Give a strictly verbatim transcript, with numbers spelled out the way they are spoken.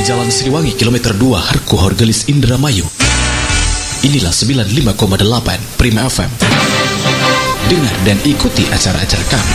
Jalan Sriwangi kilometer dua Harku Horgelis Indramayu. Inilah sembilan puluh lima koma delapan Prima F M. Dengar dan ikuti acara-acara kami.